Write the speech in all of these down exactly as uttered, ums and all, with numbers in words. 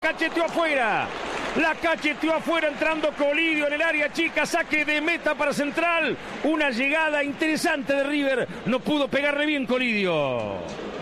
cacheteó afuera. La cacheteó afuera entrando Colidio en el área chica, saque de meta para Central. Una llegada interesante de River, no pudo pegarle bien Colidio.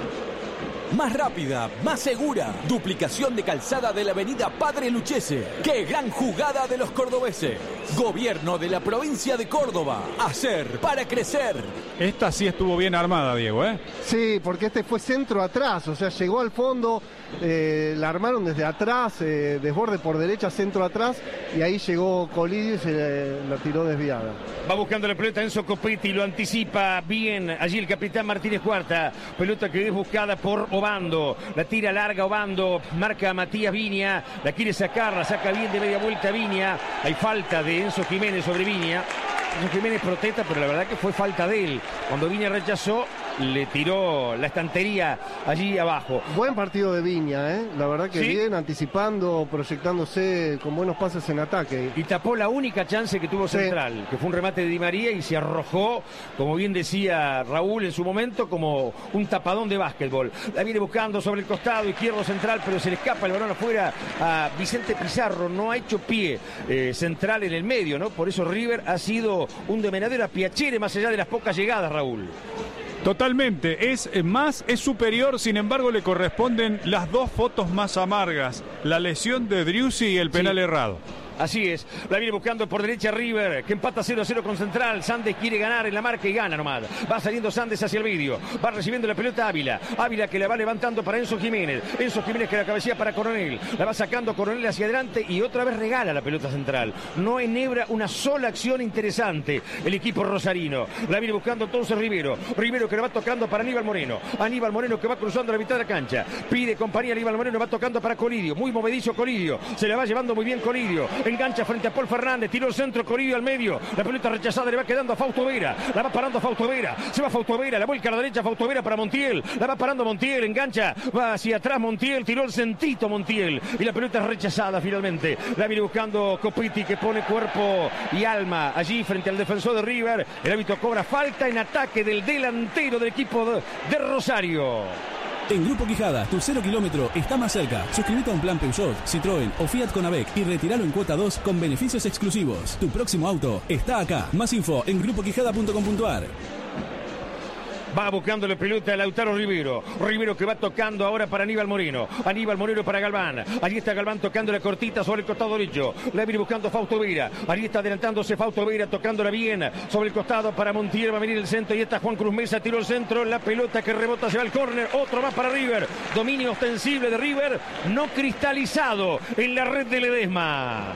Más rápida, más segura. Duplicación de calzada de la avenida Padre Lucchese. ¡Qué gran jugada de los cordobeses! Gobierno de la provincia de Córdoba. Hacer para crecer. Esta sí estuvo bien armada, Diego, ¿eh? Sí, porque este fue centro atrás, o sea, llegó al fondo, eh, la armaron desde atrás, eh, desborde por derecha, centro atrás, y ahí llegó Colidio y se eh, la tiró desviada. Va buscando la pelota Enzo Copetti, lo anticipa bien allí el capitán Martínez Cuarta. Pelota que es buscada por Obando, la tira larga Obando, marca a Matías Viña, la quiere sacar, la saca bien de media vuelta Viña. Hay falta de Enzo Jiménez sobre Viña. Enzo Jiménez protesta, pero la verdad que fue falta de él. Cuando Viña rechazó, le tiró la estantería allí abajo. Buen partido de Viña, ¿eh? La verdad que ¿Sí? bien, anticipando, proyectándose con buenos pases en ataque. Y tapó la única chance que tuvo Central, sí, que fue un remate de Di María y se arrojó, como bien decía Raúl en su momento, como un tapadón de básquetbol. La viene buscando sobre el costado izquierdo Central, pero se le escapa el balón afuera a Vicente Pizarro. No ha hecho pie eh, Central en el medio, ¿no? Por eso River ha sido un demenadero a Piacere, más allá de las pocas llegadas, Raúl. Totalmente, es más, es superior, sin embargo le corresponden las dos fotos más amargas, la lesión de Driussi y el penal sí. errado. Así es, la viene buscando por derecha River, que empata cero a cero con Central. Sandes quiere ganar en la marca y gana nomás. Va saliendo Sandes hacia el vídeo, va recibiendo la pelota Ávila. Ávila que la va levantando para Enzo Jiménez. Enzo Jiménez que la cabecea para Coronel. La va sacando Coronel hacia adelante y otra vez regala la pelota Central. No enhebra una sola acción interesante el equipo rosarino. La viene buscando entonces Rivero. Rivero que la va tocando para Aníbal Moreno. Aníbal Moreno que va cruzando la mitad de la cancha. Pide compañía Aníbal Moreno, va tocando para Colidio. Muy movedizo Colidio. Se la va llevando muy bien Colidio. Engancha frente a Paul Fernández, tiró el centro, Colidio al medio, la pelota rechazada le va quedando a Fausto Vera, la va parando Fausto Vera, se va Fausto Vera, la vuelca a la derecha Fausto Vera para Montiel, la va parando Montiel, engancha, va hacia atrás Montiel, tiró el centito Montiel y la pelota es rechazada finalmente, la viene buscando Copetti que pone cuerpo y alma allí frente al defensor de River. El árbitro cobra falta en ataque del delantero del equipo de, de Rosario. En Grupo Quijada, tu cero kilómetro está más cerca. Suscríbete a un plan Peugeot, Citroën o Fiat con A B E C y retíralo en cuota dos con beneficios exclusivos. Tu próximo auto está acá. Más info en grupo quijada punto com punto a r. Va buscando la pelota a Lautaro Rivero. Rivero que va tocando ahora para Aníbal Moreno. Aníbal Moreno para Galván. Allí está Galván tocando la cortita sobre el costado derecho. La viene buscando Fausto Vera. Allí está adelantándose Fausto Vera tocándola bien sobre el costado para Montiel. Va a venir el centro y está Juan Cruz Mesa. Tiró el centro. La pelota que rebota se va al córner. Otro más para River. Dominio ostensible de River. No cristalizado en la red de Ledesma.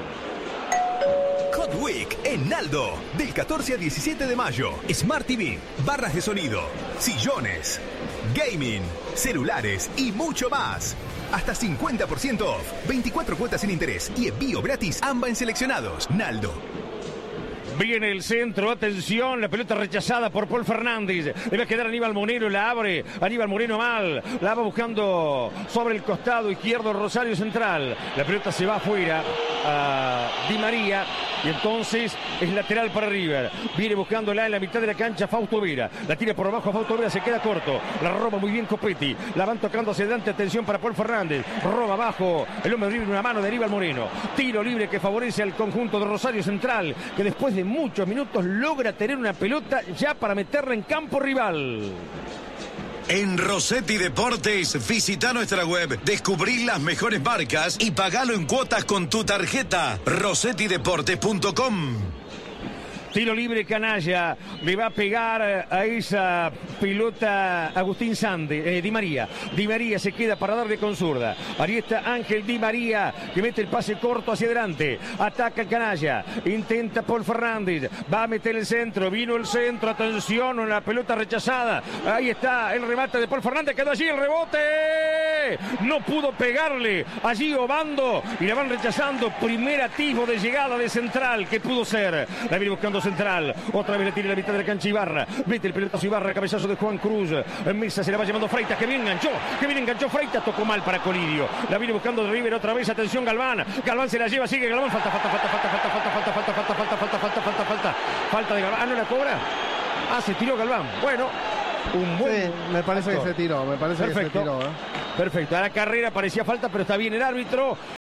Hot Week en Aldo, del catorce al diecisiete de mayo. Smart T V, barras de sonido, sillones, gaming, celulares y mucho más. Hasta cincuenta por ciento off, veinticuatro cuotas sin interés y envío gratis ambas en seleccionados. Naldo. Viene el centro, atención, la pelota rechazada por Paul Fernández. Le va a quedar Aníbal Moreno, la abre. Aníbal Moreno mal, la va buscando sobre el costado izquierdo Rosario Central. La pelota se va afuera a Di María y entonces es lateral para River. Viene buscándola en la mitad de la cancha Fausto Vera. La tira por abajo a Fausto Vera, se queda corto. La roba muy bien Copetti. La van tocando hacia adelante, atención para Paul Fernández. Roba abajo el hombre de River, una mano de Aníbal Moreno. Tiro libre que favorece al conjunto de Rosario Central, que después de muchos minutos logra tener una pelota ya para meterla en campo rival. En Rossetti Deportes, visita nuestra web, descubrí las mejores marcas y pagalo en cuotas con tu tarjeta. rossetti deportes punto com. Tiro libre Canalla, le va a pegar a esa pelota Agustín Sande, eh, Di María. Di María se queda para darle con zurda. Ahí está Ángel Di María que mete el pase corto hacia adelante. Ataca el Canalla, intenta Paul Fernández, va a meter el centro, vino el centro, atención, la pelota rechazada. Ahí está el remate de Paul Fernández, quedó allí el rebote. No pudo pegarle allí Obando y la van rechazando. Primer atisbo de llegada de Central que pudo ser. La viene buscando Central, otra vez le tira la mitad de la cancha Ibarra, mete el pelotazo Ibarra, cabezazo de Juan Cruz, en Mesa se la va llevando Freitas, que bien enganchó, que bien enganchó Freitas, tocó mal para Colidio, la viene buscando de River otra vez, atención Galván, Galván se la lleva, sigue Galván, falta, falta, falta, falta, falta, falta, falta, falta, falta, falta, falta, falta, falta, falta, falta de Galván, ah, no la cobra, ah, se tiró Galván, bueno, un buen sí, me parece actor. que se tiró, me parece Perfecto. que se tiró, ¿eh? Perfecto, a la carrera parecía falta, pero está bien el árbitro.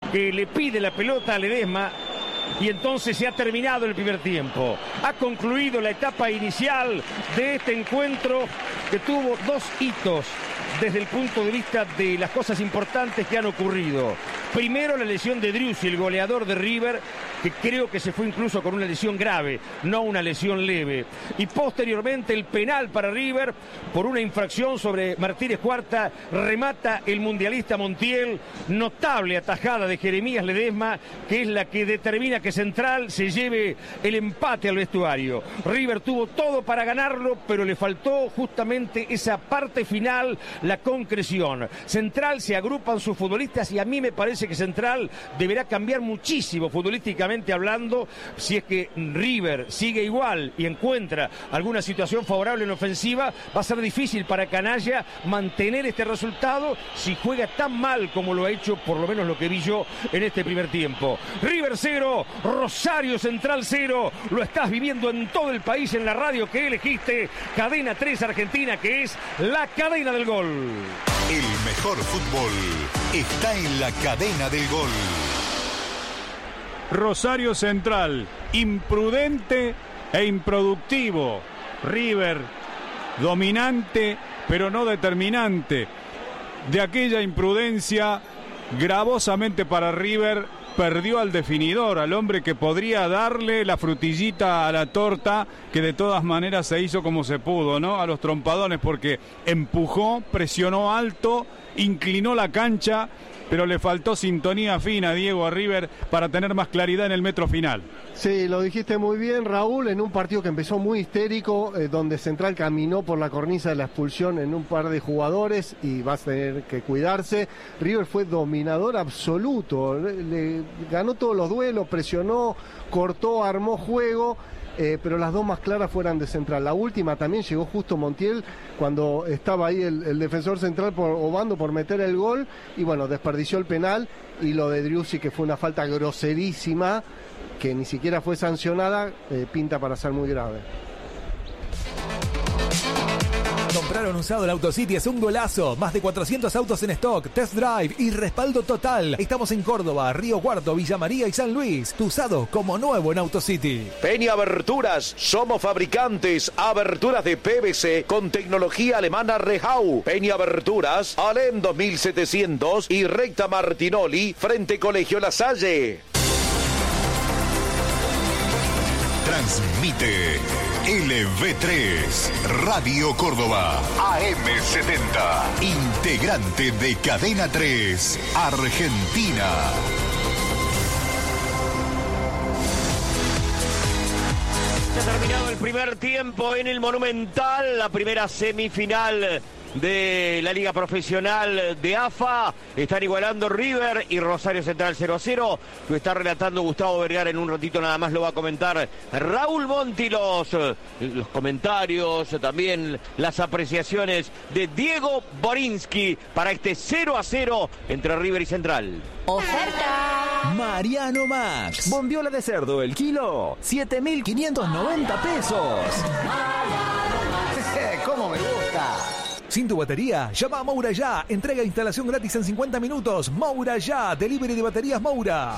que le pide la pelota a Ledesma. Y entonces se ha terminado el primer tiempo. Ha concluido la etapa inicial de este encuentro que tuvo dos hitos desde el punto de vista de las cosas importantes que han ocurrido. Primero, la lesión de Driussi, el goleador de River, que creo que se fue incluso con una lesión grave, no una lesión leve. Y posteriormente el penal para River por una infracción sobre Martínez Cuarta. Remata el mundialista Montiel. Notable atajada de Jeremías Ledesma, que es la que determina que Central se lleve el empate al vestuario. River tuvo todo para ganarlo, pero le faltó justamente esa parte final, la concreción. Central se agrupan sus futbolistas y a mí me parece que Central deberá cambiar muchísimo futbolísticamente hablando, si es que River sigue igual y encuentra alguna situación favorable en ofensiva. Va a ser difícil para Canalla mantener este resultado si juega tan mal como lo ha hecho, por lo menos lo que vi yo en este primer tiempo. River cero, Rosario Central cero. Lo estás viviendo en todo el país en la radio que elegiste, Cadena tres Argentina, que es la cadena del gol. El mejor fútbol está en la cadena del gol. Rosario Central, imprudente e improductivo. River, dominante, pero no determinante. De aquella imprudencia, gravosamente para River, perdió al definidor, al hombre que podría darle la frutillita a la torta, que de todas maneras se hizo como se pudo, ¿no? A los trompadones, porque empujó, presionó alto, inclinó la cancha, pero le faltó sintonía fina, Diego, a River para tener más claridad en el metro final. Sí, lo dijiste muy bien, Raúl, en un partido que empezó muy histérico, eh, donde Central caminó por la cornisa de la expulsión en un par de jugadores y va a tener que cuidarse. River fue dominador absoluto, le, le ganó todos los duelos, presionó, cortó, armó juego. Eh, pero las dos más claras fueran de Central. La última también llegó justo Montiel cuando estaba ahí el, el defensor central por, obando por meter el gol y bueno, desperdició el penal, y lo de Driussi, que fue una falta groserísima que ni siquiera fue sancionada, eh, pinta para ser muy grave. Compraron usado en AutoCity es un golazo. Más de cuatrocientos autos en stock, test drive y respaldo total. Estamos en Córdoba, Río Cuarto, Villa María y San Luis. Tu usado como nuevo en AutoCity. Peña Aberturas, somos fabricantes. Aberturas de P V C con tecnología alemana Rehau. Peña Aberturas, Alem dos mil setecientos y Recta Martinoli, frente Colegio La Salle. Transmite L V tres, Radio Córdoba, A M setenta, integrante de Cadena tres, Argentina. Se ha terminado el primer tiempo en el Monumental, la primera semifinal de la Liga Profesional de A F A. Están igualando River y Rosario Central cero a cero. Lo está relatando Gustavo Vergara, en un ratito nada más lo va a comentar Raúl Monti. Los, los comentarios, también las apreciaciones de Diego Borinsky para este cero a cero entre River y Central. ¡Oferta! Mariano Max. Bondiola de cerdo el kilo, siete mil quinientos noventa pesos. ¿Cómo me gusta? Sin tu batería, llama a Moura Ya. Entrega e instalación gratis en cincuenta minutos. Moura Ya, delivery de baterías Moura.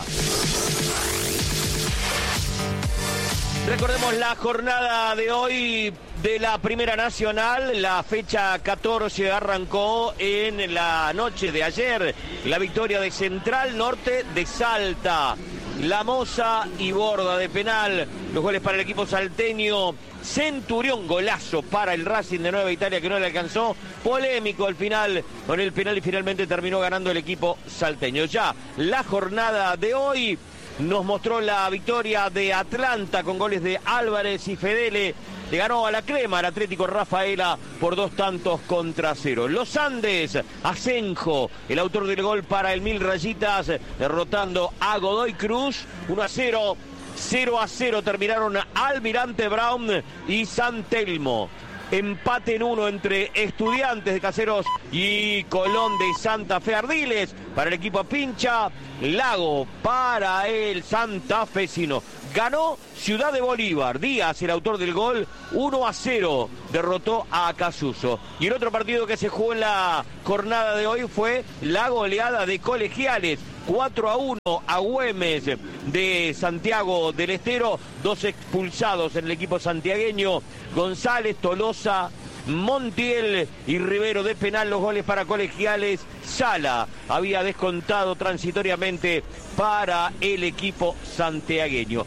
Recordemos la jornada de hoy de la Primera Nacional. La fecha catorce arrancó en la noche de ayer. La victoria de Central Norte de Salta. La Moza y Borda de penal. Los goles para el equipo salteño. Centurión, golazo para el Racing de Nueva Italia, que no le alcanzó. Polémico al final con el penal y finalmente terminó ganando el equipo salteño. Ya la jornada de hoy nos mostró la victoria de Atlanta con goles de Álvarez y Fedele. Le ganó a la crema al Atlético Rafaela por dos tantos contra cero. Los Andes, Asenjo, el autor del gol para el Mil Rayitas, derrotando a Godoy Cruz uno a cero. cero a cero terminaron Almirante Brown y San Telmo. Empate en uno entre Estudiantes de Caseros y Colón de Santa Fe. Ardiles para el equipo Pincha. Lago para el santafesino. Ganó Ciudad de Bolívar. Díaz, el autor del gol, uno a cero. Derrotó a Acasuso. Y el otro partido que se jugó en la jornada de hoy fue la goleada de Colegiales. cuatro a uno a Güemes de Santiago del Estero, dos expulsados en el equipo santiagueño, González, Tolosa, Montiel y Rivero de penal, los goles para Colegiales. Sala había descontado transitoriamente para el equipo santiagueño.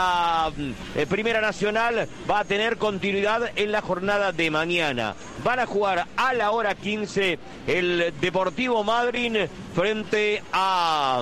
La eh, Primera Nacional va a tener continuidad en la jornada de mañana. Van a jugar a la hora quince el Deportivo Madryn frente a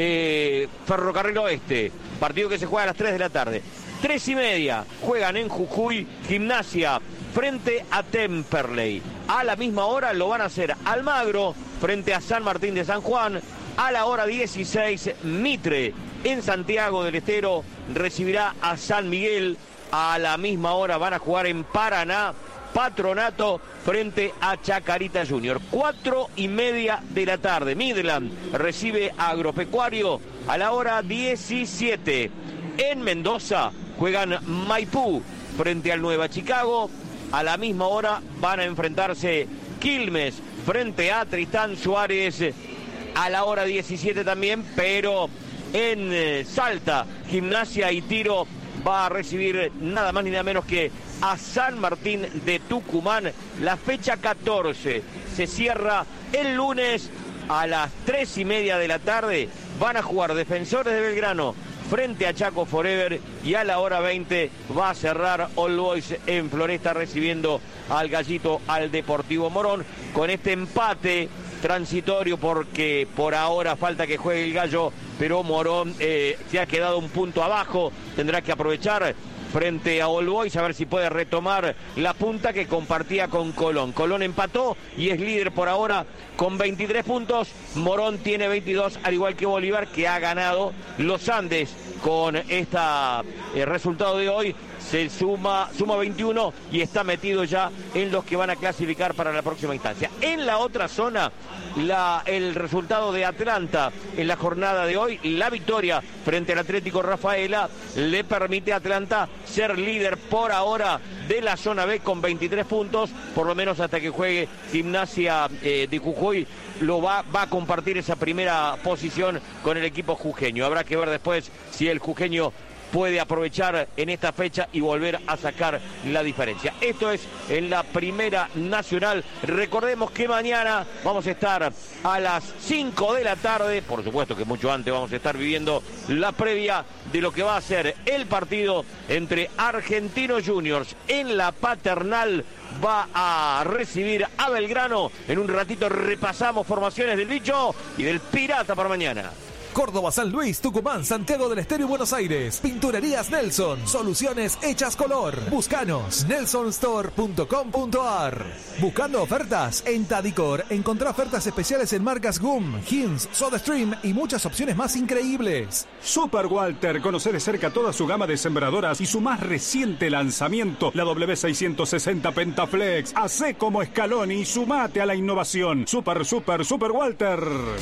eh, Ferrocarril Oeste, partido que se juega a las tres de la tarde. Tres y media juegan en Jujuy Gimnasia frente a Temperley. A la misma hora lo van a hacer Almagro frente a San Martín de San Juan. A la hora dieciséis, Mitre en Santiago del Estero recibirá a San Miguel. A la misma hora van a jugar en Paraná Patronato frente a Chacarita Junior. Cuatro y media de la tarde. Midland recibe a Agropecuario a la hora diecisiete. En Mendoza juegan Maipú frente al Nueva Chicago. A la misma hora van a enfrentarse Quilmes frente a Tristán Suárez a la hora diecisiete también, pero en eh, Salta, Gimnasia y Tiro va a recibir nada más ni nada menos que a San Martín de Tucumán. La fecha catorce se cierra el lunes a las tres y media de la tarde. Van a jugar Defensores de Belgrano frente a Chaco Forever y a la hora veinte va a cerrar All Boys en Floresta recibiendo al Gallito, al Deportivo Morón, con este empate transitorio porque por ahora falta que juegue el Gallo, pero Morón eh, se ha quedado un punto abajo, tendrá que aprovechar frente a All Boys a ver si puede retomar la punta que compartía con Colón. Colón empató y es líder por ahora con veintitrés puntos. Morón tiene veintidós, al igual que Bolívar, que ha ganado. Los Andes con este eh, resultado de hoy se suma, suma veintiuno y está metido ya en los que van a clasificar para la próxima instancia. En la otra zona, la, el resultado de Atlanta en la jornada de hoy, la victoria frente al Atlético Rafaela, le permite a Atlanta ser líder por ahora de la zona B con veintitrés puntos, por lo menos hasta que juegue Gimnasia eh, de Jujuy. Lo va, va a compartir esa primera posición con el equipo jujeño. Habrá que ver después si el jujeño puede aprovechar en esta fecha y volver a sacar la diferencia. Esto es en la Primera Nacional. Recordemos que mañana vamos a estar a las cinco de la tarde, por supuesto que mucho antes vamos a estar viviendo la previa de lo que va a ser el partido entre Argentinos Juniors en la Paternal. Va a recibir a Belgrano. En un ratito repasamos formaciones del Bicho y del Pirata para mañana. Córdoba, San Luis, Tucumán, Santiago del Estero y Buenos Aires. Pinturerías Nelson. Soluciones hechas color. Búscanos. nelson store punto com punto a r. Buscando ofertas en Tadicor. Encontrá ofertas especiales en marcas G U M, Hins, SodaStream y muchas opciones más increíbles. Super Walter. Conoce de cerca toda su gama de sembradoras y su más reciente lanzamiento, la W seiscientos sesenta Pentaflex. Hacé como Scaloni y sumate a la innovación. Super, super, Super Walter.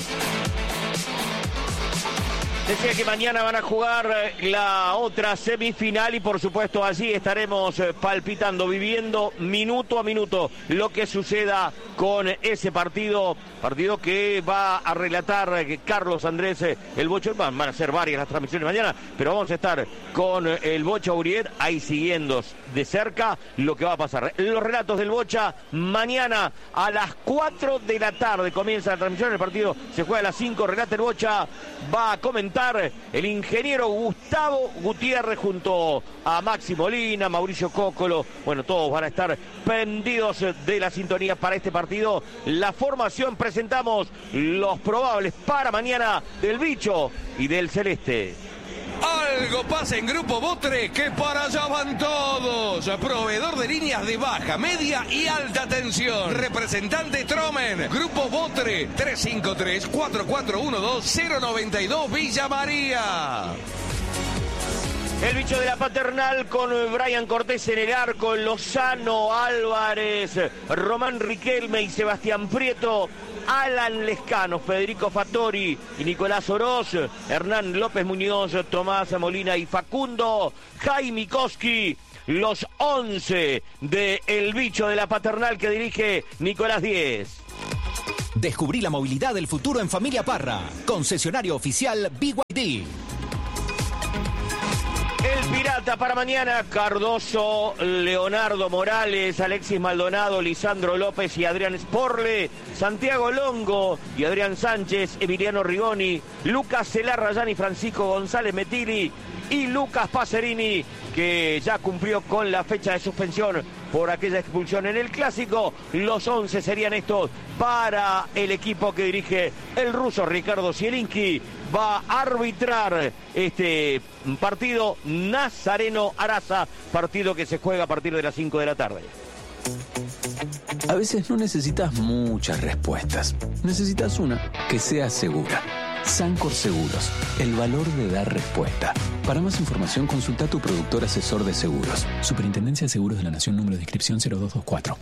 Decía que mañana van a jugar la otra semifinal y por supuesto allí estaremos palpitando, viviendo minuto a minuto lo que suceda con ese partido, partido que va a relatar Carlos Andrés, el Bocho. Van a ser varias las transmisiones mañana, pero vamos a estar con el Bocha Uriet ahí siguiendo de cerca lo que va a pasar. Los relatos del Bocha mañana a las cuatro de la tarde comienza la transmisión, el partido se juega a las cinco, relata el Bocha, va a comentar el ingeniero Gustavo Gutiérrez junto a Maxi Molina, Mauricio Cócolo. Bueno, todos van a estar prendidos de la sintonía para este partido. La formación, presentamos los probables para mañana del Bicho y del Celeste. Algo pasa en Grupo Botre, que para allá van todos. Proveedor de líneas de baja, media y alta tensión. Representante Tromen. Grupo Botre, tres cinco tres, cuatro cuatro uno dos, cero nueve dos, Villa María. El Bicho de la Paternal con Brian Cortés en el arco, Lozano, Álvarez, Román Riquelme y Sebastián Prieto, Alan Lescano, Federico Fattori y Nicolás Oroz, Hernán López Muñoz, Tomás Molina y Facundo, Jaime Koski, los once de El Bicho de la Paternal que dirige Nicolás Díez. Descubrí la movilidad del futuro en Familia Parra. Concesionario oficial B Y D. El Pirata para mañana: Cardoso, Leonardo Morales, Alexis Maldonado, Lisandro López y Adrián Sporle, Santiago Longo y Adrián Sánchez, Emiliano Rigoni, Lucas Celarra, Yanni Francisco González Metili y Lucas Pacerini, que ya cumplió con la fecha de suspensión por aquella expulsión en el Clásico. Los once serían estos para el equipo que dirige el ruso Ricardo Zielinski. Va a arbitrar este partido Nazareno Araza, partido que se juega a partir de las cinco de la tarde. A veces no necesitas muchas respuestas, necesitas una que sea segura. Sancor Seguros, el valor de dar respuesta. Para más información, consulta a tu productor asesor de seguros. Superintendencia de Seguros de la Nación, número de inscripción cero dos dos cuatro.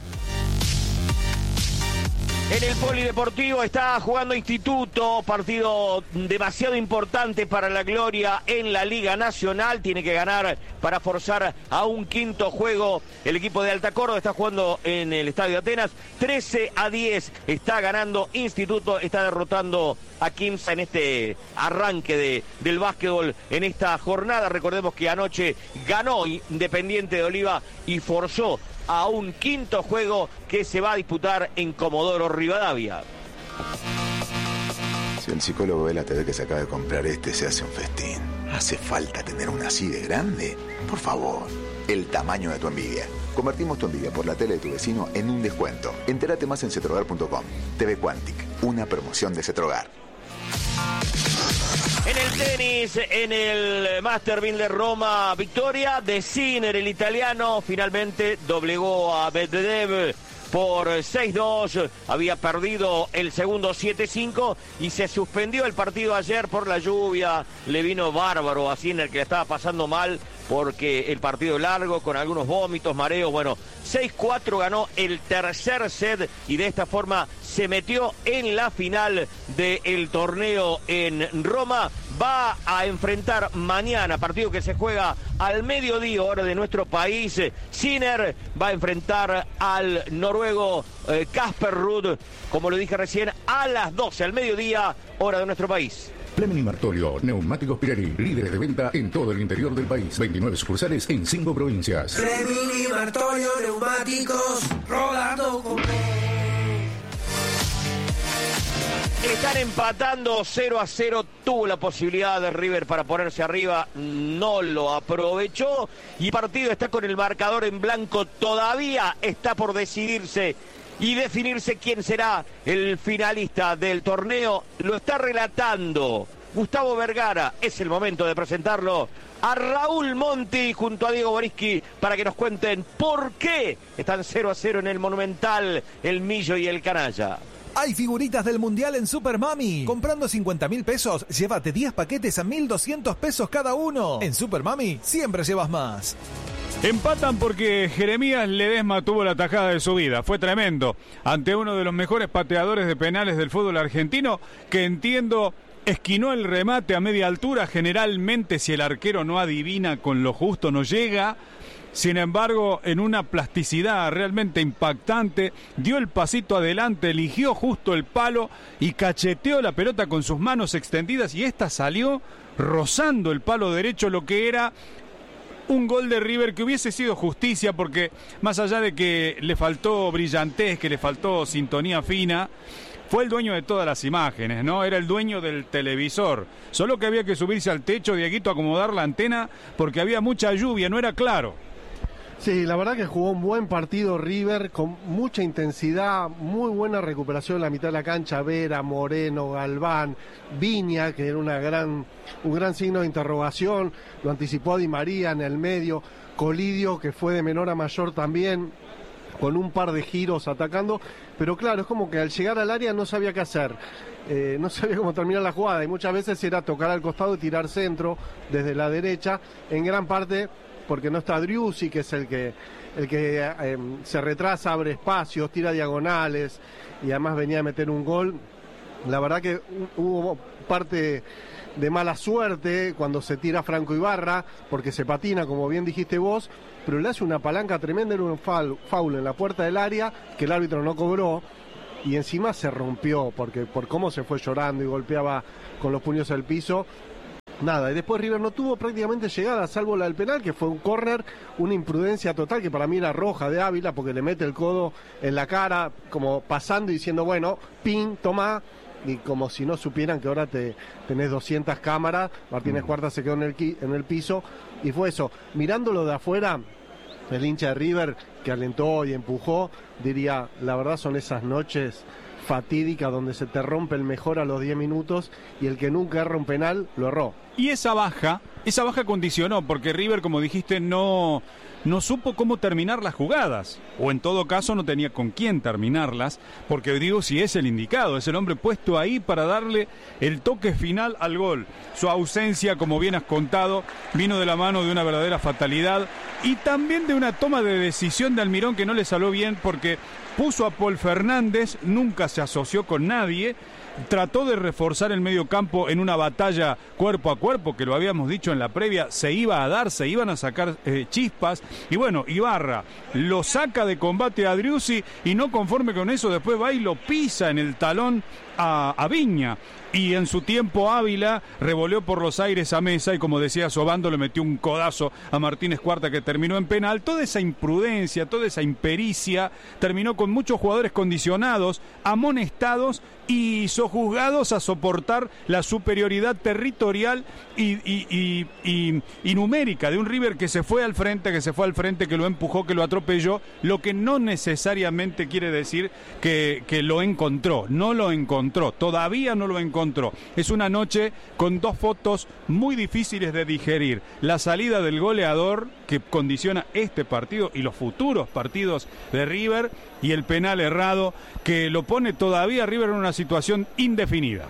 En el Polideportivo está jugando Instituto, partido demasiado importante para la gloria en la Liga Nacional. Tiene que ganar para forzar a un quinto juego. El equipo de Alta Córdoba está jugando en el Estadio de Atenas. trece a diez está ganando Instituto, está derrotando a Quimsa en este arranque de, del básquetbol en esta jornada. Recordemos que anoche ganó Independiente de Oliva y forzó a un quinto juego que se va a disputar en Comodoro Rivadavia. Si el psicólogo ve la T V que se acaba de comprar este, se hace un festín. ¿Hace falta tener una así de grande? Por favor, el tamaño de tu envidia. Convertimos tu envidia por la tele de tu vecino en un descuento. Entérate más en cetrogar punto com. T V Quantic, una promoción de Cetrogar. En el tenis, en el Master de Roma, victoria de Sinner, el italiano, finalmente doblegó a Medvedev por seis dos, había perdido el segundo siete cinco y se suspendió el partido ayer por la lluvia. Le vino bárbaro a Sinner, que le estaba pasando mal porque el partido largo, con algunos vómitos, mareos. Bueno, seis cuatro ganó el tercer set y de esta forma se metió en la final del torneo en Roma. Va a enfrentar mañana, partido que se juega al mediodía, hora de nuestro país. Sinner va a enfrentar al noruego Casper eh, Ruud, como lo dije recién, a las doce, al mediodía, hora de nuestro país. Fleming Martolio, neumáticos Pirelli, líderes de venta en todo el interior del país. veintinueve sucursales en cinco provincias. Fleming Martolio, neumáticos, rodando con... Están empatando cero a cero. Tuvo la posibilidad de River para ponerse arriba, no lo aprovechó. Y el partido está con el marcador en blanco. Todavía está por decidirse y definirse quién será el finalista del torneo. Lo está relatando Gustavo Vergara. Es el momento de presentarlo a Raúl Monti junto a Diego Boriski para que nos cuenten por qué están cero a cero en el Monumental el Millo y el Canalla. Hay figuritas del Mundial en Super Mami. Comprando cincuenta mil pesos, llévate diez paquetes a mil doscientos pesos cada uno. En Super Mami siempre llevas más. Empatan porque Jeremías Ledesma tuvo la tajada de su vida. Fue tremendo. Ante uno de los mejores pateadores de penales del fútbol argentino, que entiendo esquinó el remate a media altura. Generalmente, si el arquero no adivina con lo justo, no llega. Sin embargo, en una plasticidad realmente impactante, dio el pasito adelante, eligió justo el palo y cacheteó la pelota con sus manos extendidas y esta salió rozando el palo derecho, lo que era un gol de River que hubiese sido justicia, porque más allá de que le faltó brillantez, que le faltó sintonía fina, fue el dueño de todas las imágenes, ¿no? Era el dueño del televisor. Solo que había que subirse al techo, Dieguito, a acomodar la antena, porque había mucha lluvia, no era claro. Sí, la verdad que jugó un buen partido River, con mucha intensidad, muy buena recuperación en la mitad de la cancha. Vera, Moreno, Galván, Viña, que era una gran, un gran signo de interrogación, lo anticipó Di María en el medio, Colidio, que fue de menor a mayor también, con un par de giros atacando, pero claro, es como que al llegar al área no sabía qué hacer, eh, no sabía cómo terminar la jugada, y muchas veces era tocar al costado y tirar centro desde la derecha, en gran parte porque no está Driussi, que es el que el que eh, se retrasa, abre espacios, tira diagonales y además venía a meter un gol. La verdad que hubo parte de mala suerte cuando se tira Franco Ibarra, porque se patina, como bien dijiste vos, pero le hace una palanca tremenda, era un foul, foul en la puerta del área que el árbitro no cobró, y encima se rompió, porque por cómo se fue llorando y golpeaba con los puños al piso. Nada, y después River no tuvo prácticamente llegada, salvo la del penal, que fue un córner, una imprudencia total, que para mí era roja de Ávila, porque le mete el codo en la cara, como pasando y diciendo, bueno, pin, toma, y como si no supieran que ahora te tenés doscientas cámaras. Martínez Cuarta se quedó en el, en el piso, y fue eso. Mirándolo de afuera, el hincha de River, que alentó y empujó, diría, la verdad son esas noches fatídica donde se te rompe el mejor a los diez minutos y el que nunca erra un penal lo erró. Y esa baja, esa baja condicionó, porque River, como dijiste, no, no supo cómo terminar las jugadas, o en todo caso no tenía con quién terminarlas, porque digo, si es el indicado, es el hombre puesto ahí para darle el toque final al gol. Su ausencia, como bien has contado, vino de la mano de una verdadera fatalidad y también de una toma de decisión de Almirón que no le salió bien, porque puso a Paul Fernández, nunca se asoció con nadie, trató de reforzar el medio campo en una batalla cuerpo a cuerpo, que lo habíamos dicho en la previa, se iba a dar, se iban a sacar eh, chispas, y bueno, Ibarra lo saca de combate a Driussi, y no conforme con eso, después va y lo pisa en el talón a, a Viña, y en su tiempo Ávila revoleó por los aires a Mesa, y como decía Sobando, le metió un codazo a Martínez Cuarta, que terminó en penal. Toda esa imprudencia, toda esa impericia terminó con muchos jugadores condicionados, amonestados y sojuzgados a soportar la superioridad territorial y, y, y, y, y numérica de un River que se fue al frente, que se fue al frente, que lo empujó, que lo atropelló, lo que no necesariamente quiere decir que, que lo encontró, no lo encontró, todavía no lo encontró. Es una noche con dos fotos muy difíciles de digerir: la salida del goleador, que condiciona este partido y los futuros partidos de River, y el penal errado que lo pone todavía a River en una situación indefinida.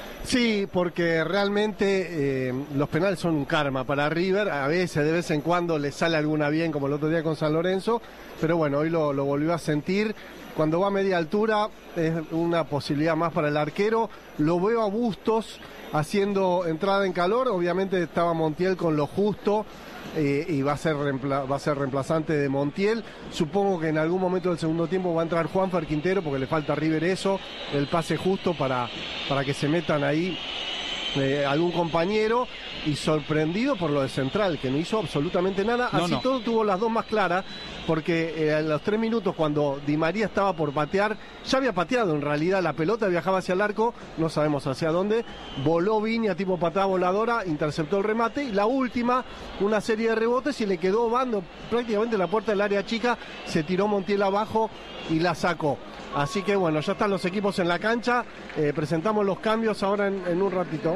Sí, porque realmente eh, los penales son un karma para River. A veces, de vez en cuando, le sale alguna bien, como el otro día con San Lorenzo, pero bueno, hoy lo, lo volvió a sentir. Cuando va a media altura es una posibilidad más para el arquero. Lo veo a Bustos haciendo entrada en calor. Obviamente estaba Montiel con lo justo, eh, y va a ser reempla- va a ser reemplazante de Montiel. Supongo que en algún momento del segundo tiempo va a entrar Juanfer Quintero, porque le falta a River eso, el pase justo para, para que se metan ahí eh, algún compañero. Y sorprendido por lo de Central, que no hizo absolutamente nada. No, Así no. todo tuvo las dos más claras, porque eh, en los tres minutos, cuando Di María estaba por patear, ya había pateado en realidad, la pelota viajaba hacia el arco, no sabemos hacia dónde, voló Viña tipo patada voladora, interceptó el remate, y la última, una serie de rebotes, y le quedó bando prácticamente en la puerta del área chica, se tiró Montiel abajo y la sacó. Así que bueno, ya están los equipos en la cancha, eh, presentamos los cambios ahora en, en un ratito.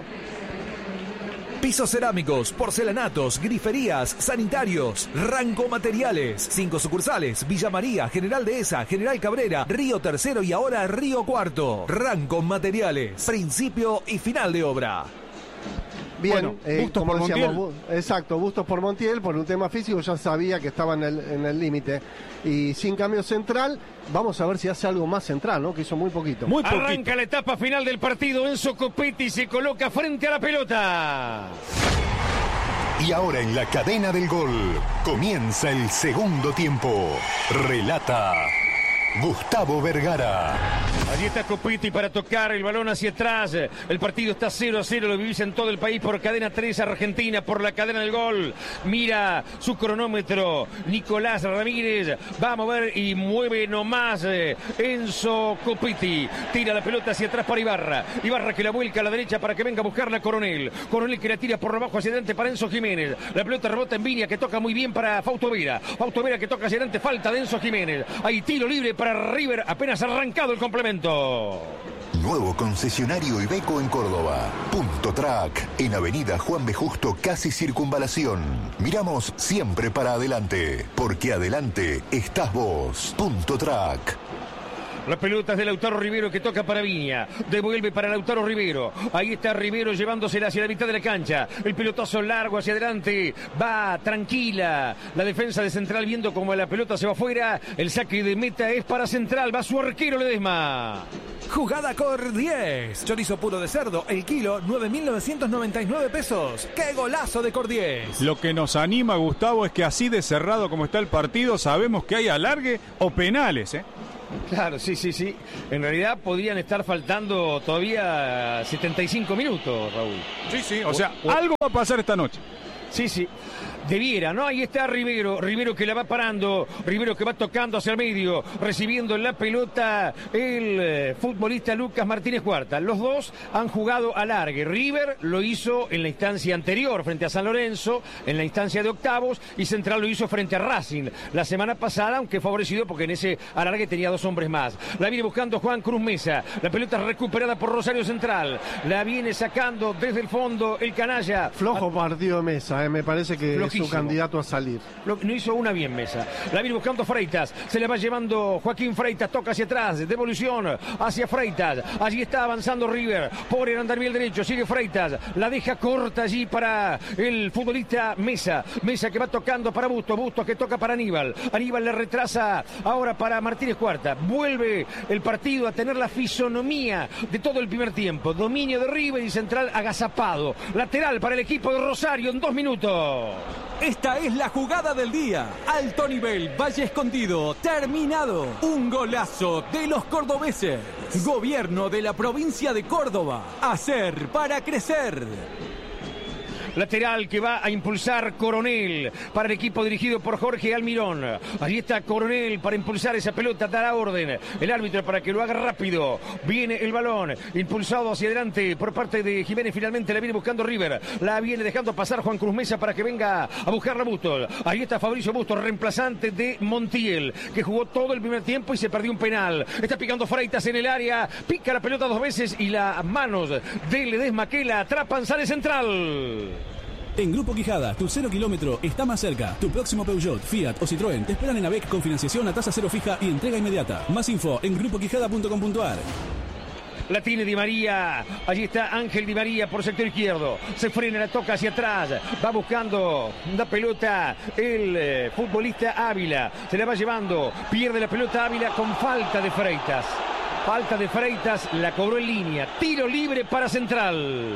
Pisos cerámicos, porcelanatos, griferías, sanitarios, Ranco Materiales. Cinco sucursales: Villa María, General Dehesa, General Cabrera, Río Tercero y ahora Río Cuarto. Ranco Materiales, principio y final de obra. Bien, Bueno, eh, Bustos como por decíamos, Montiel. Bu- exacto, Bustos por Montiel, por un tema físico, ya sabía que estaba en el en el límite. Y sin cambio central, vamos a ver si hace algo más central, ¿no? Que hizo muy poquito. Muy poquito. Arranca la etapa final del partido. Enzo Copetti se coloca frente a la pelota. Y ahora en la cadena del gol comienza el segundo tiempo. Relata Gustavo Vergara. Allí está Copetti para tocar el balón hacia atrás. El partido está cero a cero, lo vivís en todo el país por Cadena tres Argentina, por la cadena del gol. Mira su cronómetro. Nicolás Ramírez va a mover y mueve nomás eh, Enzo Copetti. Tira la pelota hacia atrás para Ibarra. Ibarra que la vuelca a la derecha para que venga a buscarla Coronel. Coronel que la tira por abajo hacia adelante para Enzo Jiménez. La pelota rebota en Viña, que toca muy bien para Fausto Vera. Fausto Vera que toca hacia adelante, falta de Enzo Jiménez. Hay tiro libre para River, apenas arrancado el complemento. Nuevo concesionario Iveco en Córdoba. Punto Track, en Avenida Juan B. Justo, casi Circunvalación. Miramos siempre para adelante, porque adelante estás vos. Punto Track. La pelota es de Lautaro Rivero, que toca para Viña. Devuelve para Lautaro Rivero. Ahí está Rivero llevándosela hacia la mitad de la cancha. El pelotazo largo hacia adelante. Va tranquila. La defensa de Central viendo como la pelota se va afuera. El saque de meta es para Central. Va su arquero Ledesma. Jugada Cor diez. Chorizo puro de cerdo, el kilo, nueve mil novecientos noventa y nueve pesos. ¡Qué golazo de Cor diez! Lo que nos anima, Gustavo, es que así de cerrado como está el partido, sabemos que hay alargue o penales, ¿eh? Claro, sí, sí, sí. En realidad podrían estar faltando todavía setenta y cinco minutos, Raúl. Sí, sí, o, o sea, o... algo va a pasar esta noche. Sí, sí. Debiera, ¿no? Ahí está Rivero, Rivero que la va parando, Rivero que va tocando hacia el medio, recibiendo la pelota el eh, futbolista Lucas Martínez Cuarta. Los dos han jugado alargue. River lo hizo en la instancia anterior frente a San Lorenzo, en la instancia de octavos, y Central lo hizo frente a Racing la semana pasada, aunque favorecido porque en ese alargue tenía dos hombres más. La viene buscando Juan Cruz Mesa, la pelota recuperada por Rosario Central, la viene sacando desde el fondo el canalla. Flojo partido de Mesa, eh, me parece que Flojísimo. Es su candidato a salir. Lo, no hizo una bien Mesa. La viene buscando Freitas, se le va llevando Joaquín Freitas, toca hacia atrás, devolución hacia Freitas. Allí está avanzando River, por el andamiel derecho, sigue Freitas, la deja corta allí para el futbolista Mesa. Mesa que va tocando para Bustos, Bustos que toca para Aníbal. Aníbal le retrasa ahora para Martínez Cuarta. Vuelve el partido a tener la fisonomía de todo el primer tiempo. Dominio de River y Central agazapado. Lateral para el equipo de Rosario en dos minutos. Esta es la jugada del día. Alto nivel, Valle Escondido, terminado. Un golazo de los cordobeses. Gobierno de la provincia de Córdoba. Hacer para crecer. Lateral que va a impulsar Coronel para el equipo dirigido por Jorge Almirón. Allí está Coronel para impulsar esa pelota, dará orden el árbitro para que lo haga rápido. Viene el balón, impulsado hacia adelante por parte de Jiménez. Finalmente la viene buscando River. La viene dejando pasar Juan Cruz Mesa para que venga a buscarla Bustos. Ahí está Fabricio Bustos, reemplazante de Montiel, que jugó todo el primer tiempo y se perdió un penal. Está picando Freitas en el área, pica la pelota dos veces y las manos de Ledesma que la atrapan, sale Central. En Grupo Quijada, tu cero kilómetro está más cerca. Tu próximo Peugeot, Fiat o Citroën te esperan en AVEC con financiación a tasa cero fija y entrega inmediata. Más info en grupo quijada punto com punto a r. La tiene Di María, allí está Ángel Di María por sector izquierdo, se frena, la toca hacia atrás, va buscando la pelota el eh, futbolista Ávila, se la va llevando, pierde la pelota Ávila con falta de Freitas, falta de Freitas, la cobró en línea, tiro libre para Central.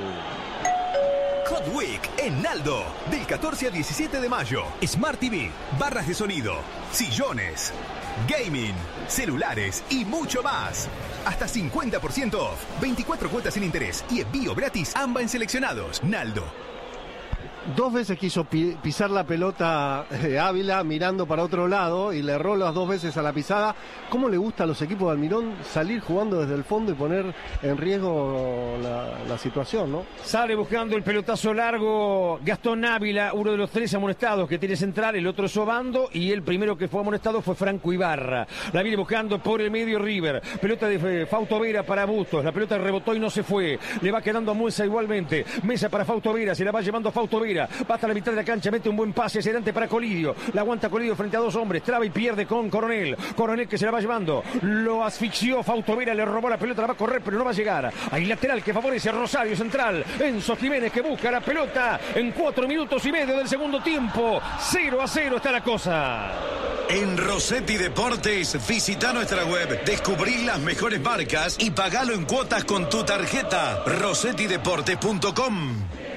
Hot Week en Aldo, del catorce al diecisiete de mayo. Smart T V, barras de sonido, sillones, gaming, celulares y mucho más. Hasta cincuenta por ciento off, veinticuatro cuotas sin interés y envío gratis ambas en seleccionados. Naldo. Dos veces quiso pi pisar la pelota de Ávila mirando para otro lado y le erró las dos veces a la pisada. ¿Cómo le gusta a los equipos de Almirón salir jugando desde el fondo y poner en riesgo la, la situación, ¿no? Sale buscando el pelotazo largo Gastón Ávila, uno de los tres amonestados que tiene Central, el otro es Obando y el primero que fue amonestado fue Franco Ibarra. La viene buscando por el medio River. Pelota de Fausto Vera para Bustos. La pelota rebotó y no se fue. Le va quedando a Mesa igualmente. Mesa para Fausto Vera. Se la va llevando Fausto Vera. Va hasta la mitad de la cancha, mete un buen pase hacia adelante para Colidio, la aguanta Colidio frente a dos hombres, traba y pierde con Coronel, Coronel que se la va llevando, lo asfixió Fausto Vera, le robó la pelota, la va a correr pero no va a llegar, hay lateral que favorece a Rosario Central, Enzo Jiménez que busca la pelota en cuatro minutos y medio del segundo tiempo, cero a cero está la cosa. En Rossetti Deportes, visita nuestra web, descubrí las mejores marcas y pagalo en cuotas con tu tarjeta, rossetti deportes punto com.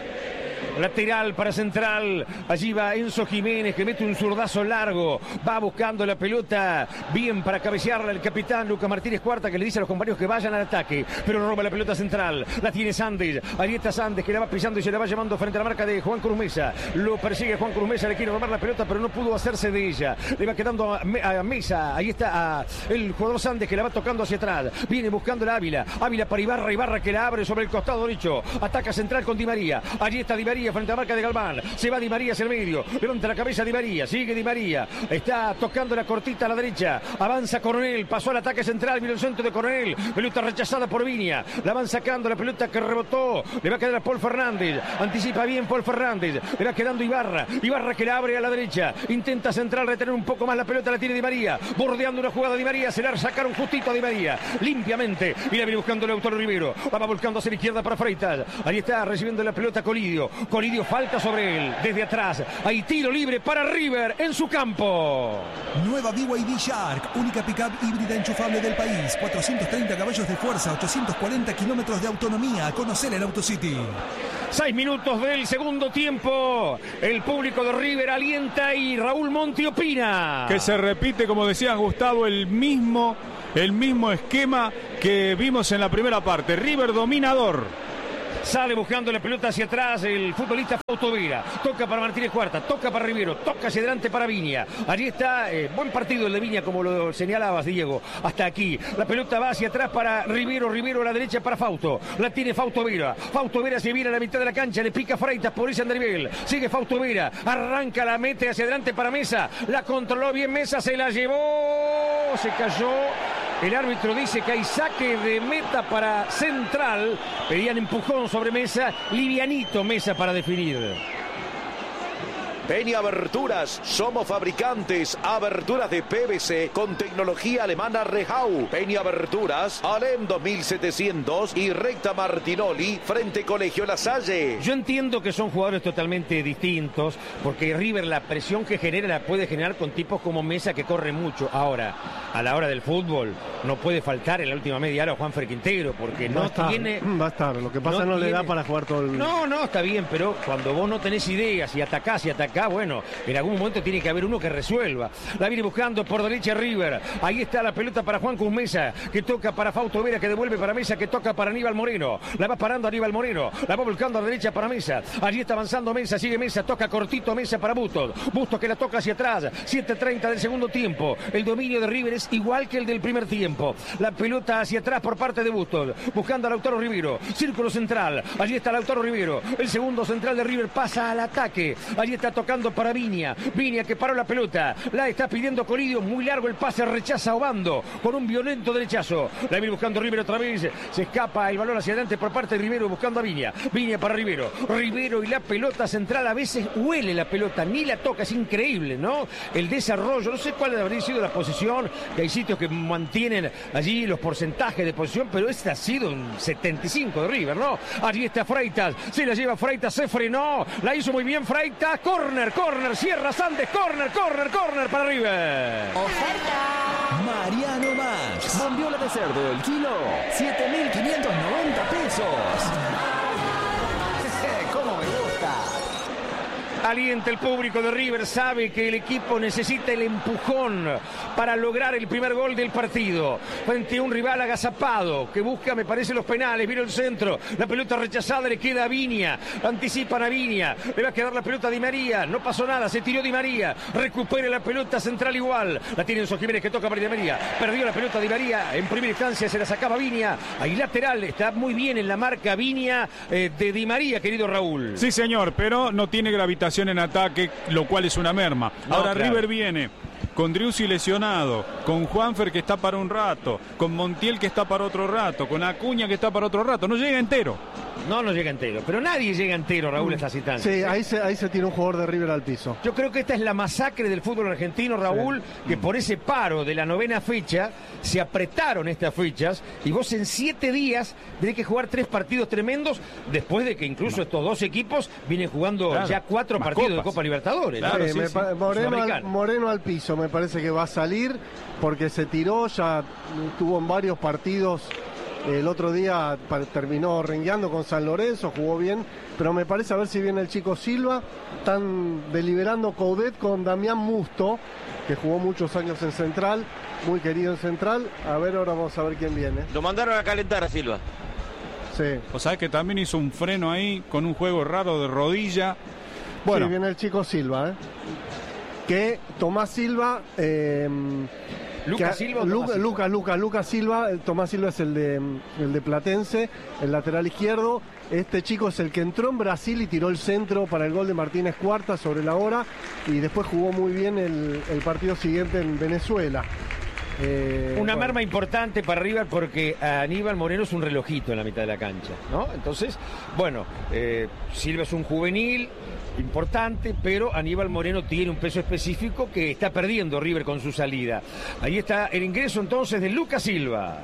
Lateral para Central, allí va Enzo Jiménez que mete un zurdazo largo, va buscando la pelota, bien para cabecearla el capitán Lucas Martínez Cuarta que le dice a los compañeros que vayan al ataque, pero roba la pelota Central, la tiene Sandes, ahí está Sandes que la va pisando y se la va llevando frente a la marca de Juan Cruz Mesa, lo persigue Juan Cruz Mesa, le quiere robar la pelota pero no pudo hacerse de ella, le va quedando a, a Mesa, ahí está a el jugador Sandes que la va tocando hacia atrás, viene buscando la Ávila, Ávila para Ibarra, Ibarra que la abre sobre el costado derecho, ataca Central con Di María, allí está Di María frente a la marca de Galván, se va Di María hacia el medio, levanta la cabeza Di María, sigue Di María, está tocando la cortita a la derecha, avanza Coronel, pasó al ataque central, vino el centro de Coronel, pelota rechazada por Viña, la van sacando, la pelota que rebotó, le va a quedar a Paul Fernández, anticipa bien Paul Fernández, le va quedando Ibarra, Ibarra que la abre a la derecha, intenta Central retener un poco más la pelota, la tiene Di María, bordeando una jugada Di María, se la sacaron justito a Di María, limpiamente, y la viene buscando el autor Rivero, va buscando hacia la izquierda para Freitas, ahí está recibiendo la pelota Colidio, Colidio falta sobre él, desde atrás, hay tiro libre para River en su campo. Nueva B Y D Shark, única pickup híbrida enchufable del país, cuatrocientos treinta caballos de fuerza, ochocientos cuarenta kilómetros de autonomía, a conocer en AutoCity. Seis minutos del segundo tiempo. El público de River alienta y Raúl Monti opina. Que se repite, como decías, Gustavo, el mismo, el mismo esquema que vimos en la primera parte. River dominador. Sale buscando la pelota hacia atrás el futbolista Fausto Vera. Toca para Martínez Cuarta, toca para Rivero, toca hacia adelante para Viña. Allí está, eh, buen partido el de Viña, como lo señalabas, Diego. Hasta aquí. La pelota va hacia atrás para Rivero, Rivero a la derecha para Fausto. La tiene Fausto Vera. Fausto Vera se viene a la mitad de la cancha, le pica Freitas por ese andarivel. Sigue Fausto Vera, arranca, la mete hacia adelante para Mesa. La controló bien Mesa, se la llevó, se cayó. El árbitro dice que hay saque de meta para Central. Pedían empujón sobre Mesa. Livianito Mesa para definir. Peña Aberturas, somos fabricantes, aberturas de P V C con tecnología alemana Rehau. Peña Aberturas, Alem dos mil setecientos y recta Martinoli, frente Colegio La Salle. Yo entiendo que son jugadores totalmente distintos, porque River la presión que genera la puede generar con tipos como Mesa que corre mucho. Ahora, a la hora del fútbol, no puede faltar en la última media hora Juanfer Quintero, porque no va a estar, tiene... Va a estar, lo que pasa no, no le tiene... da para jugar todo el... No, no, está bien, pero cuando vos no tenés ideas y atacás y atacás, acá, bueno, en algún momento tiene que haber uno que resuelva. La viene buscando por derecha River. Ahí está la pelota para Juan Cruz Mesa, que toca para Fausto Vera, que devuelve para Mesa, que toca para Aníbal Moreno. La va parando Aníbal Moreno. La va volcando a la derecha para Mesa. Allí está avanzando Mesa, sigue Mesa, toca cortito Mesa para Bustos. Bustos que la toca hacia atrás. siete treinta del segundo tiempo. El dominio de River es igual que el del primer tiempo. La pelota hacia atrás por parte de Bustos. Buscando a Lautaro Rivero. Círculo central. Allí está Lautaro Rivero. El segundo central de River pasa al ataque. Allí está tocando para Viña. Viña que paró la pelota. La está pidiendo Colidio. Muy largo el pase. Rechaza Obando con un violento derechazo. La viene buscando River otra vez. Se escapa el balón hacia adelante por parte de Rivero buscando a Viña. Viña para Rivero. Rivero y la pelota central. A veces huele la pelota. Ni la toca. Es increíble, ¿no? El desarrollo. No sé cuál habría sido la posición. Que hay sitios que mantienen allí los porcentajes de posición. Pero este ha sido un setenta y cinco de River, ¿no? Allí está Freitas. Se la lleva Freitas. Se frenó. La hizo muy bien Freitas. Corner, corner. Cierra Sandes, corner, corner, corner para River. Oferta. Mariano Max. Bondiola de cerdo, el kilo, siete mil quinientos noventa pesos. ¿Cómo me gusta? Alienta el público de River, sabe que el equipo necesita el empujón para lograr el primer gol del partido. Frente a un rival agazapado que busca, me parece, los penales. Vino el centro, la pelota rechazada, le queda a Viña. Anticipan a Viña, le va a quedar la pelota a Di María. No pasó nada, se tiró Di María. Recupera la pelota central igual. La tiene Enzo Jiménez que toca para Di María. Perdió la pelota Di María. En primera instancia se la sacaba Viña. Ahí lateral, está muy bien en la marca Viña eh, de Di María, querido Raúl. Sí, señor, pero no tiene gravitación en ataque, lo cual es una merma. No, Ahora claro. River viene con Driussi lesionado, con Juanfer que está para un rato, con Montiel que está para otro rato, con Acuña que está para otro rato. No llega entero. No, no llega entero, pero nadie llega entero, Raúl, esta citante. Sí, ahí se, ahí se tira un jugador de River al piso. Yo creo que esta es la masacre del fútbol argentino, Raúl, sí. Que por ese paro de la novena fecha se apretaron estas fechas y vos en siete días tenés que jugar tres partidos tremendos después de que incluso estos dos equipos vienen jugando claro. ya cuatro Más partidos copas. de Copa Libertadores. Claro, ¿no? sí, me sí, pa- sí. Moreno, al, Moreno al piso, me parece que va a salir porque se tiró, ya tuvo en varios partidos. El otro día terminó rengueando con San Lorenzo, jugó bien, pero me parece a ver si viene el chico Silva. Están deliberando Coudet con Damián Musto, que jugó muchos años en Central, muy querido en Central. A ver, ahora vamos a ver quién viene. Lo mandaron a calentar a Silva. Sí. O sea que también hizo un freno ahí con un juego raro de rodilla. Bueno, sí, viene el chico Silva, ¿eh? Que Tomás Silva... Eh, Lucas Silva o Tomás Lucas, Silva? Lucas, Lucas, Lucas Silva, el Tomás Silva es el de, el de Platense, el lateral izquierdo. Este chico es el que entró en Brasil y tiró el centro para el gol de Martínez Cuarta sobre la hora y después jugó muy bien el, el partido siguiente en Venezuela. Eh, Una bueno. merma importante para River porque Aníbal Moreno es un relojito en la mitad de la cancha, ¿no? Entonces, bueno, eh, Silva es un juvenil importante, pero Aníbal Moreno tiene un peso específico que está perdiendo River con su salida. Ahí está el ingreso entonces de Lucas Silva.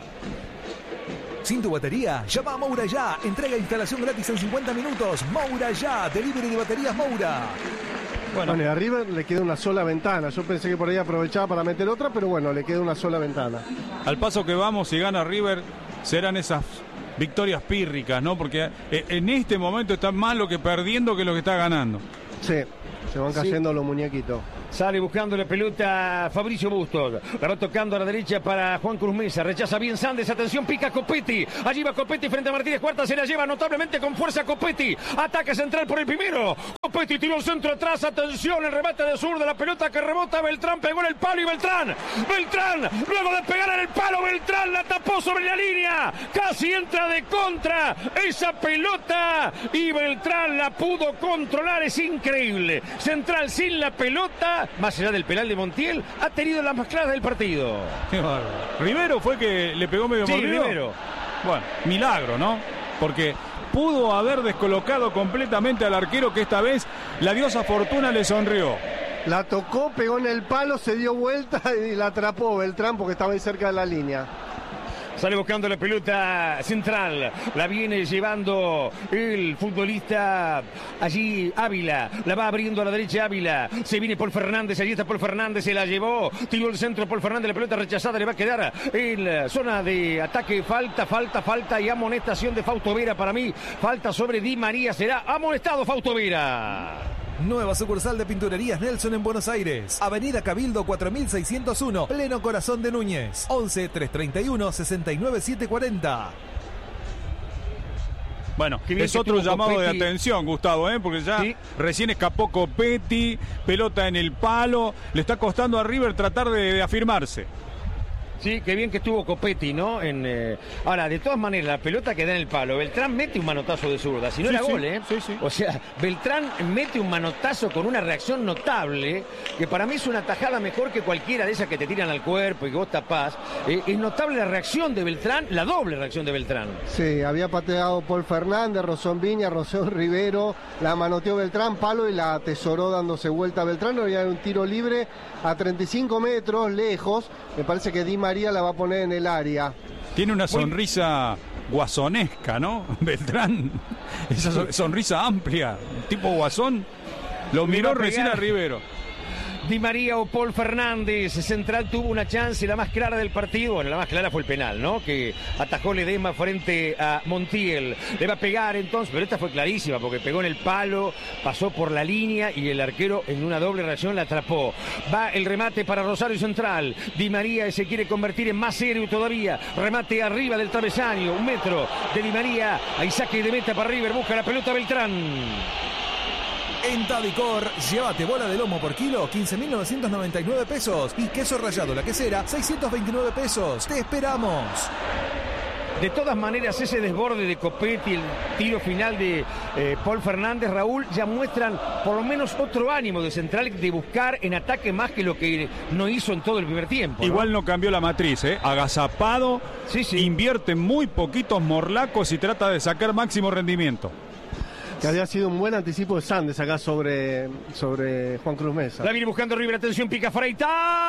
Sin tu batería, llama a Moura Ya. Entrega e instalación gratis en cincuenta minutos. Moura Ya, delivery de baterías Moura. Bueno, bueno, y a River le queda una sola ventana. Yo pensé que por ahí aprovechaba para meter otra, pero bueno, le queda una sola ventana. al paso que vamos, si gana River, serán esas victorias pírricas, ¿no? Porque eh, en este momento está más lo que perdiendo que lo que está ganando. Sí, se van cayendo sí. los muñequitos. Sale buscando la pelota Fabricio Bustos. La va tocando a la derecha para Juan Cruz Mesa. Rechaza bien Sandes. Atención, pica Copetti. Allí va Copetti frente a Martínez Cuarta. Se la lleva notablemente con fuerza Copetti. Ataque central por el primero. Copetti tiró el centro atrás. Atención, el remate de zurda. La pelota que rebota. Beltrán pegó en el palo y Beltrán. Beltrán, luego de pegar en el palo, Beltrán la tapó sobre la línea. Casi entra de contra esa pelota. Y Beltrán la pudo controlar. Es increíble. Central sin la pelota. Más allá del penal de Montiel, ha tenido las más claras del partido. Qué bárbaro. Rivero fue que le pegó medio sí, mordido. Rivero. Bueno, milagro, ¿no? Porque pudo haber descolocado completamente al arquero, que esta vez la diosa Fortuna le sonrió. La tocó, pegó en el palo, se dio vuelta y la atrapó Beltrán porque estaba ahí cerca de la línea. Sale buscando la pelota central. La viene llevando el futbolista allí Ávila. La va abriendo a la derecha Ávila. Se viene Paul Fernández. Allí está Paul Fernández. Se la llevó. Tiró el centro Paul Fernández. La pelota rechazada. Le va a quedar en la zona de ataque. Falta, falta, falta. Y amonestación de Fausto Vera para mí. Falta sobre Di María. Será amonestado Fausto Vera. Nueva sucursal de Pinturerías Nelson en Buenos Aires. Avenida Cabildo cuatro mil seiscientos uno, pleno corazón de Núñez. once, trescientos treinta y uno, sesenta y nueve, setecientos cuarenta. Bueno, es otro llamado Copetti de atención, Gustavo, ¿eh? Porque ya ¿sí? recién escapó Copetti, pelota en el palo. Le está costando a River tratar de, de afirmarse. Sí, qué bien que estuvo Copetti, ¿no? En, eh... Ahora, de todas maneras, la pelota que da en el palo, Beltrán mete un manotazo de zurda, si no sí, era sí, gol, ¿eh? Sí, sí. O sea, Beltrán mete un manotazo con una reacción notable, que para mí es una tajada mejor que cualquiera de esas que te tiran al cuerpo y que vos tapás. Eh, es notable la reacción de Beltrán, la doble reacción de Beltrán. Sí, había pateado Paul Fernández, Rosón Viña, Rosón Rivero, la manoteó Beltrán, palo y la atesoró dándose vuelta a Beltrán. Había un tiro libre a treinta y cinco metros, lejos. Me parece que Di María la va a poner en el área. Tiene una sonrisa guasonesca, ¿no? Beltrán, esa sonrisa amplia, tipo guasón. Lo miró recién a Rivero. Di María o Paul Fernández. Central tuvo una chance, la más clara del partido. Bueno, la más clara fue el penal, ¿no? Que atajó Ledesma frente a Montiel. Le va a pegar entonces, pero esta fue clarísima porque pegó en el palo, pasó por la línea y el arquero en una doble reacción la atrapó. Va el remate para Rosario Central. Di María se quiere convertir en más serio todavía. Remate arriba del travesaño, un metro de Di María. Ahí saque de meta para River, busca la pelota Beltrán. En Tadicor, llévate bola de lomo por kilo, quince mil novecientos noventa y nueve pesos. Y queso rallado la quesera, seiscientos veintinueve pesos. ¡Te esperamos! De todas maneras, ese desborde de Copetti, el tiro final de eh, Paul Fernández, Raúl, ya muestran por lo menos otro ánimo de Central de buscar en ataque más que lo que no hizo en todo el primer tiempo, ¿no? Igual no cambió la matriz, ¿eh? Agazapado, sí, sí. Invierte muy poquitos morlacos y trata de sacar máximo rendimiento. Que había sido un buen anticipo de Sandes acá sobre, sobre Juan Cruz Mesa. La viene buscando River, atención, pica Freita.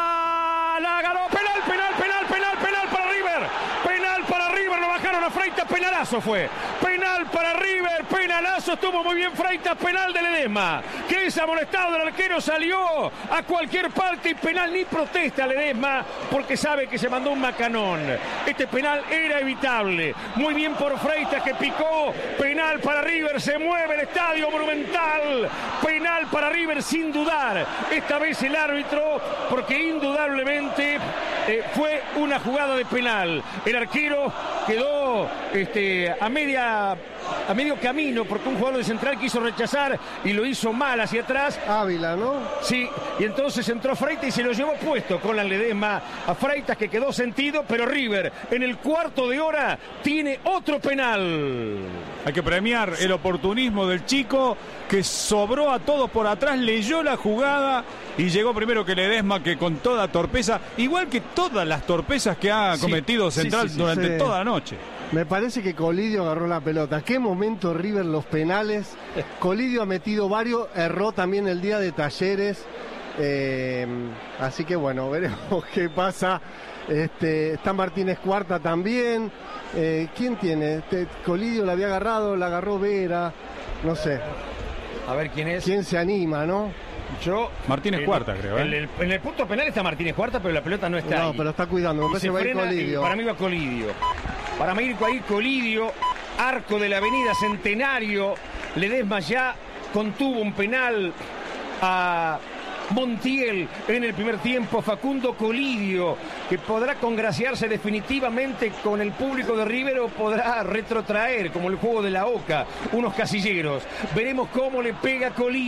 La ganó, penal, penal, penal, penal, penal para River. Penal para River, lo bajaron a Freitas, penalazo fue. Penal para River, penalazo, estuvo muy bien Freitas, penal de Ledesma. Que es amonestado, el arquero salió a cualquier parte y penal, ni protesta Ledesma porque sabe que se mandó un macanón. Este penal era evitable. Muy bien por Freitas que picó, penal para River, se mueve el estadio Monumental. Penal para River sin dudar. Esta vez el árbitro, porque indudablemente eh, fue una jugada de penal. El arquero quedó este, a media a medio camino porque un jugador de Central quiso rechazar y lo hizo mal hacia atrás. Ávila, ¿no? Sí, y entonces entró Freitas y se lo llevó puesto con la Ledesma a Freitas, que quedó sentido, pero River en el cuarto de hora tiene otro penal. Hay que premiar el oportunismo del chico que sobró a todos por atrás, leyó la jugada y llegó primero que Ledesma, que con toda torpeza, igual que todas las torpezas que ha cometido sí, Central sí, sí, sí, durante sí. toda la noche. Me parece que Colidio agarró la pelota. ¿Qué momento River los penales? Colidio ha metido varios, erró también el día de Talleres. Eh, así que bueno, veremos qué pasa. Este, está Martínez Cuarta también. Eh, ¿Quién tiene? Este, Colidio la había agarrado, la agarró Vera. No sé. A ver quién es. ¿Quién se anima, no? Yo, Martínez en, Cuarta, creo. ¿eh? En, el, en el punto penal está Martínez Cuarta, pero la pelota no está no, ahí. No, pero está cuidando. Me parece que va a ir Colidio. Para mí va Colidio. para Mirko ahí Colidio, arco de la avenida Centenario. Ledesma ya contuvo un penal a Montiel en el primer tiempo. Facundo Colidio, que podrá congraciarse definitivamente con el público de River o podrá retrotraer, como el juego de la Oca, unos casilleros. Veremos cómo le pega Colidio.